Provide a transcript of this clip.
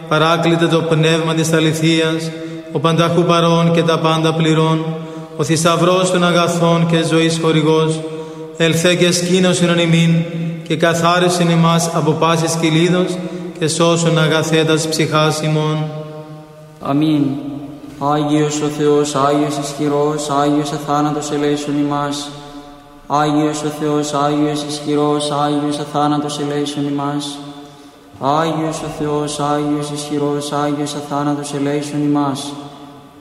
παράκλητε το πνεύμα της αληθείας, ο πανταχού παρών και τα πάντα πληρών, ο θησαυρός των αγαθών και ζωής χορηγός, ελθέ και σκήνωσον εν ημίν και καθάρισον ημάς από πάσης κυλίδος και σώσον αγαθέτας ψυχάς ημών. Αμήν. Άγιος ο Θεός, Άγιος ισχυρός, Άγιος αθάνατος ελέησον ημάς. Άγιος ο Θεός, Άγιος ισχυρός, Άγιος αθάνατος ελέησον ημάς. Άγιος ο Θεός, Άγιος ισχυρός, Άγιος αθάνατος ελέησον ημάς.